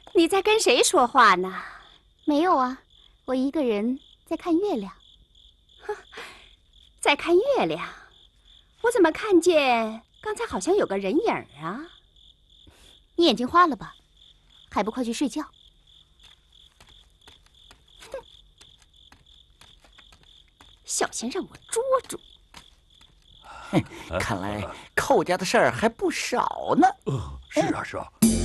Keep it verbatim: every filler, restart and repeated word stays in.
你在跟谁说话呢？ 没有啊，我一个人在看月亮。 哼，在看月亮。我怎么看见刚才好像有个人影啊？ 你眼睛花了吧？还不快去睡觉！ 哼，小心让我捉住！ 哼，看来寇家的事儿还不少呢。 呃，是啊，是啊。